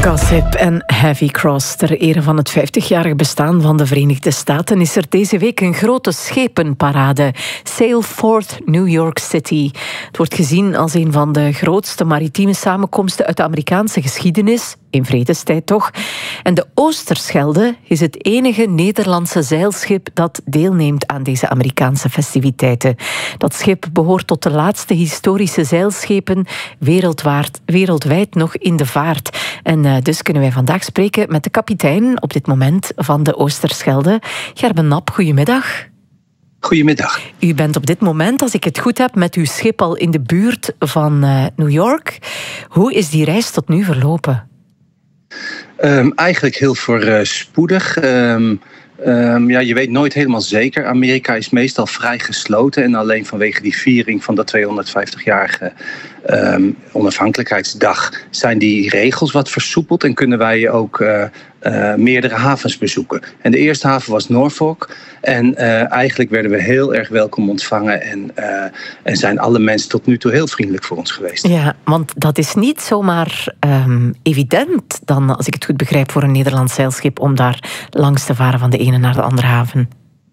Gossip en Heavy Cross. Ter ere van het 50-jarig bestaan van de Verenigde Staten is er deze week een grote schepenparade. Sail Forth New York City. Het wordt gezien als een van de grootste maritieme samenkomsten uit de Amerikaanse geschiedenis. In vredestijd toch. En de Oosterschelde is het enige Nederlandse zeilschip dat deelneemt aan deze Amerikaanse festiviteiten. Dat schip behoort tot de laatste historische zeilschepen wereldwijd nog in de vaart. En dus kunnen wij vandaag spreken met de kapitein op dit moment van de Oosterschelde. Gerben Nap, goedemiddag. Goedemiddag. U bent op dit moment, als ik het goed heb, met uw schip al in de buurt van New York. Hoe is die reis tot nu verlopen? Eigenlijk heel voorspoedig. Je weet nooit helemaal zeker. Amerika is meestal vrij gesloten. En alleen vanwege die viering van de 250-jarige onafhankelijkheidsdag zijn die regels wat versoepeld. En kunnen wij ook meerdere havens bezoeken. En de eerste haven was Norfolk. En eigenlijk werden we heel erg welkom ontvangen. En zijn alle mensen tot nu toe heel vriendelijk voor ons geweest. Ja, want dat is niet zomaar evident dan, als ik het goed begrijp, voor een Nederlands zeilschip om daar langs te varen van de ene naar de andere haven.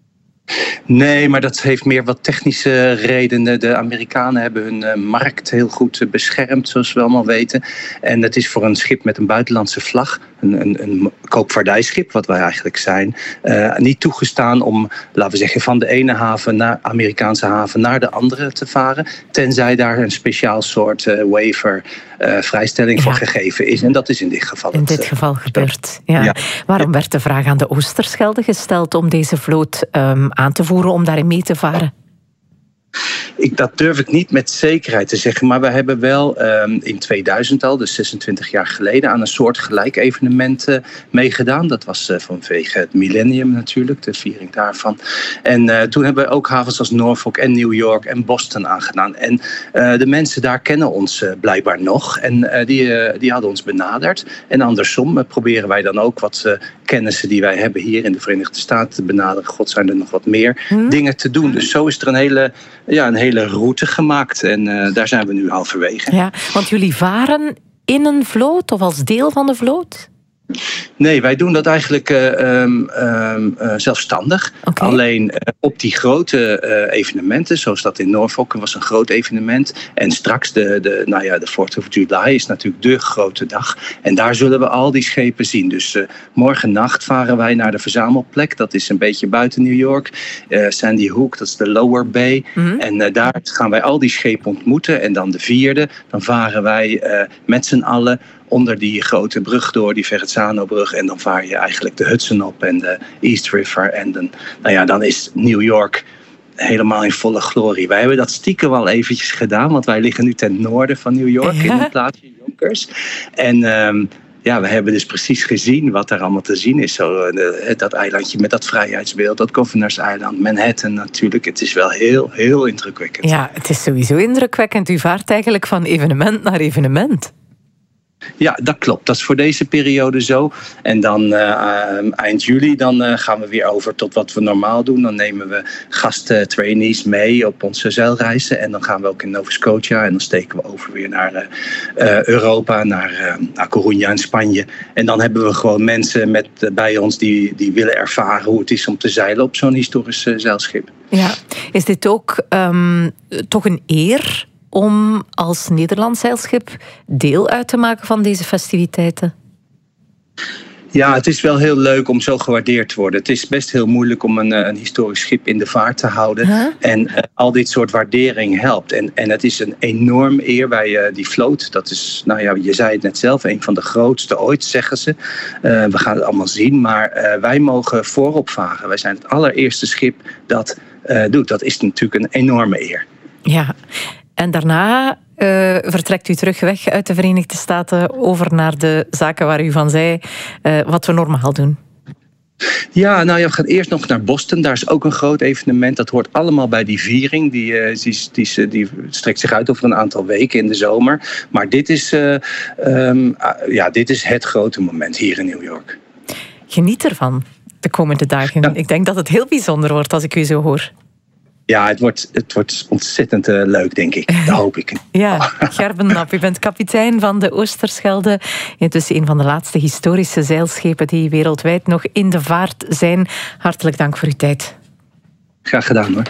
Nee, maar dat heeft meer wat technische redenen. De Amerikanen hebben hun markt heel goed beschermd, zoals we allemaal weten. En het is voor een schip met een buitenlandse vlag, een koopvaardijschip, wat wij eigenlijk zijn, niet toegestaan om, laten we zeggen, van de ene haven naar Amerikaanse haven naar de andere te varen. Tenzij daar een speciaal soort waiver vrijstelling voor gegeven is. En dat is in dit geval gebeurd. Ja. Waarom werd de vraag aan de Oosterschelde gesteld om deze vloot aan te voeren, om daarin mee te varen? Dat durf ik niet met zekerheid te zeggen. Maar we hebben wel in 2000 al, dus 26 jaar geleden, aan een soortgelijk evenement meegedaan. Dat was vanwege het millennium natuurlijk, de viering daarvan. En toen hebben we ook havens als Norfolk en New York en Boston aangedaan. En de mensen daar kennen ons blijkbaar nog. En die hadden ons benaderd. En andersom proberen wij dan ook wat kennissen die wij hebben hier in de Verenigde Staten te benaderen. God, zijn er nog wat meer dingen te doen. Dus zo is er een hele route gemaakt. En daar zijn we nu halverwege. Ja, want jullie varen in een vloot of als deel van de vloot? Nee, wij doen dat eigenlijk zelfstandig. Okay. Alleen op die grote evenementen, zoals dat in Norfolk was een groot evenement. En straks de 4th of July is natuurlijk de grote dag. En daar zullen we al die schepen zien. Dus morgennacht varen wij naar de verzamelplek. Dat is een beetje buiten New York. Sandy Hook, dat is de Lower Bay. Mm-hmm. En daar gaan wij al die schepen ontmoeten. En dan de 4e, dan varen wij met z'n allen onder die grote brug door, die Verrazzano-brug. En dan vaar je eigenlijk de Hudson op en de East River. En dan is New York helemaal in volle glorie. Wij hebben dat stiekem al eventjes gedaan, want wij liggen nu ten noorden van New York, in het plaatsje Yonkers. En we hebben dus precies gezien wat er allemaal te zien is. Zo, dat eilandje met dat vrijheidsbeeld, dat Governors Island, Manhattan natuurlijk. Het is wel heel, heel indrukwekkend. Ja, het is sowieso indrukwekkend. U vaart eigenlijk van evenement naar evenement. Ja, dat klopt. Dat is voor deze periode zo. En dan eind juli dan gaan we weer over tot wat we normaal doen. Dan nemen we gasttrainees mee op onze zeilreizen. En dan gaan we ook in Nova Scotia. En dan steken we over weer naar Europa, naar Coruña in Spanje. En dan hebben we gewoon mensen bij ons die willen ervaren hoe het is om te zeilen op zo'n historisch zeilschip. Ja, is dit ook toch een eer om als Nederlands zeilschip deel uit te maken van deze festiviteiten? Ja, het is wel heel leuk om zo gewaardeerd te worden. Het is best heel moeilijk om een historisch schip in de vaart te houden. Huh? En al dit soort waardering helpt. En het is een enorm eer bij die vloot. Dat is, je zei het net zelf, een van de grootste ooit, zeggen ze. We gaan het allemaal zien, maar wij mogen voorop varen. Wij zijn het allereerste schip dat doet. Dat is natuurlijk een enorme eer. Ja. En daarna vertrekt u terug weg uit de Verenigde Staten over naar de zaken waar u van zei, wat we normaal doen. Ja, we gaan eerst nog naar Boston. Daar is ook een groot evenement. Dat hoort allemaal bij die viering. Die strekt zich uit over een aantal weken in de zomer. Maar dit is het grote moment hier in New York. Geniet ervan de komende dagen. Ja. Ik denk dat het heel bijzonder wordt als ik u zo hoor. Ja, het wordt ontzettend leuk, denk ik. Dat hoop ik. Ja, Gerben Nap, u bent kapitein van de Oosterschelde. Intussen een van de laatste historische zeilschepen die wereldwijd nog in de vaart zijn. Hartelijk dank voor uw tijd. Graag gedaan, hoor.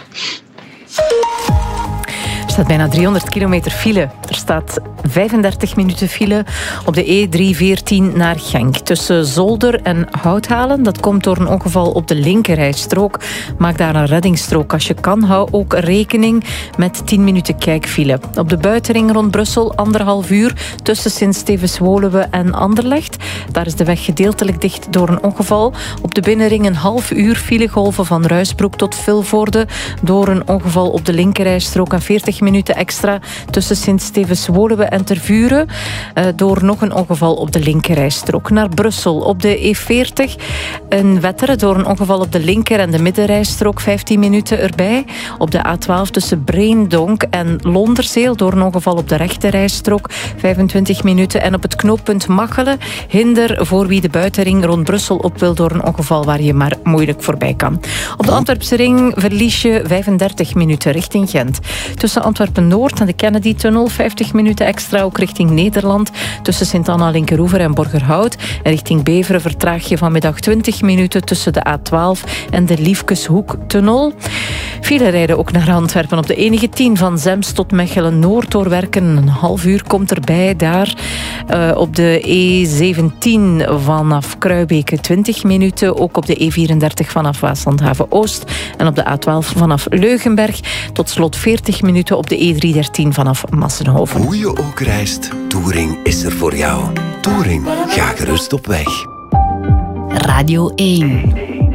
Er staat bijna 300 kilometer file. Er staat 35 minuten file op de E314 naar Genk. Tussen Zolder en Houthalen. Dat komt door een ongeval op de linkerrijstrook. Maak daar een reddingsstrook als je kan. Hou ook rekening met 10 minuten kijkfile. Op de buitenring rond Brussel 1,5 uur tussen Sint-Stevens-Woluwe en Anderlecht. Daar is de weg gedeeltelijk dicht door een ongeval. Op de binnenring een half uur filegolven van Ruisbroek tot Vilvoorde door een ongeval op de linkerrijstrook en 40 minuten extra tussen Sint-Stevens-Woluwe en Tervuren door nog een ongeval op de linkerrijstrook. Naar Brussel op de E40 in Wetteren door een ongeval op de linker- en de middenrijstrook 15 minuten erbij. Op de A12 tussen Breendonk en Londerzeel door een ongeval op de rechterrijstrook 25 minuten. En op het knooppunt Machelen hinder voor wie de buitenring rond Brussel op wil door een ongeval waar je maar moeilijk voorbij kan. Op de Antwerpse ring verlies je 35 minuten richting Gent. Tussen Antwerpen-Noord en de Kennedy-tunnel 50 minuten extra, ook richting Nederland. Tussen Sint-Anna-Linkeroever en Borgerhout. En richting Beveren vertraag je vanmiddag 20 minuten tussen de A12 en de Liefkeshoek-tunnel. File rijden ook naar Antwerpen op de E10 van Zems tot Mechelen-Noord doorwerken. Een half uur komt erbij daar. Op de E17 vanaf Kruibeke 20 minuten. Ook op de E34 vanaf Waaslandhaven-Oost. En op de A12 vanaf Leugenberg. Tot slot 40 minuten op de E313 vanaf Massenhoven. Hoe je ook reist, Touring is er voor jou. Touring, ga gerust op weg. Radio 1.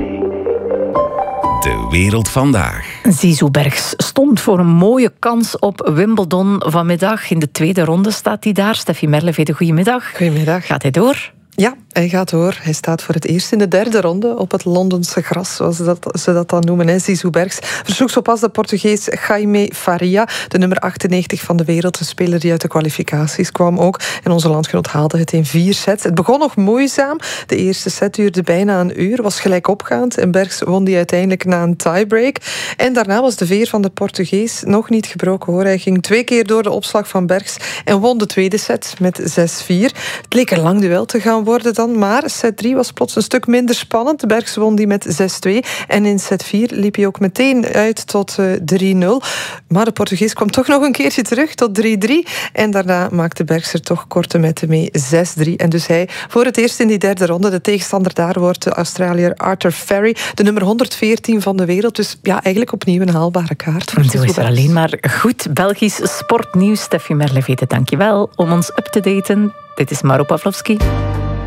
De wereld vandaag. Zizou Bergs stond voor een mooie kans op Wimbledon vanmiddag. In de tweede ronde staat hij daar. Steffi Merlevede, goedemiddag. Goedemiddag. Gaat hij door? Ja, hij gaat door. Hij staat voor het eerst in de derde ronde op het Londense gras, zoals ze dat dan noemen. Zizou Bergs versloeg zo pas de Portugees Jaime Faria, de nummer 98 van de wereld, de speler die uit de kwalificaties kwam ook. En onze landgenoot haalde het in 4 sets. Het begon nog moeizaam. De eerste set duurde bijna een uur, was gelijk opgaand. En Bergs won die uiteindelijk na een tiebreak. En daarna was de veer van de Portugees nog niet gebroken, hoor. Hij ging 2 keer door de opslag van Bergs en won de tweede set met 6-4. Het leek een lang duel te gaan worden dan, maar set 3 was plots een stuk minder spannend. Bergs won die met 6-2 en in set 4 liep hij ook meteen uit tot 3-0. Maar de Portugees kwam toch nog een keertje terug tot 3-3 en daarna maakte Bergs er toch korte metten mee 6-3. En dus hij voor het eerst in die derde ronde. De tegenstander daar wordt de Australiër Arthur Ferry, de nummer 114 van de wereld. Dus ja, eigenlijk opnieuw een haalbare kaart. En zo is er alleen maar goed Belgisch sportnieuws. Steffi Merlevede, dankjewel om ons up te daten. Dit is Maro Pavlovski.